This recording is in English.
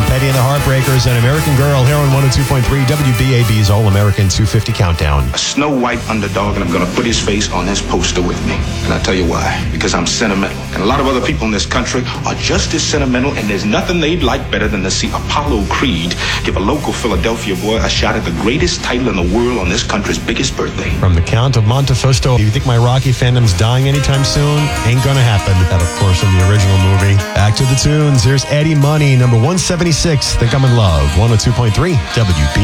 Petty and the Heartbreakers and American Girl here on 102.3 WBAB's All-American 250 Countdown. A snow white underdog, and I'm going to put his face on this poster with me. And I'll tell you why. Because I'm sentimental. And a lot of other people in this country are just as sentimental, and there's nothing they'd like better than to see Apollo Creed give a local Philadelphia boy a shot at the greatest title in the world on this country's biggest birthday. From the Count of Montefisto, you think my Rocky fandom's dying anytime soon? Ain't gonna happen. That, of course, from the original movie. Back to the tunes. Here's Eddie Money, number 176, Think I'm in Love, 102.3 WB.